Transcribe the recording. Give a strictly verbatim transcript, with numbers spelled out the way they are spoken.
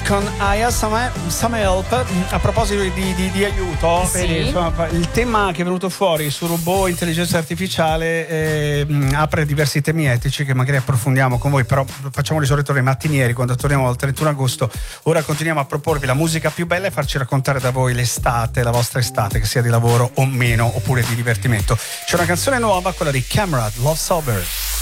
con Aya, some, some help. A proposito di, di, di aiuto, sì. vedi, insomma, il tema che è venuto fuori su robot e intelligenza artificiale eh, apre diversi temi etici che magari approfondiamo con voi, però facciamo di solito nei mattinieri quando torniamo al trentuno agosto. Ora continuiamo a proporvi la musica più bella e farci raccontare da voi l'estate, la vostra estate, che sia di lavoro o meno, oppure di divertimento. C'è una canzone nuova, quella di Camrad, Love Sober.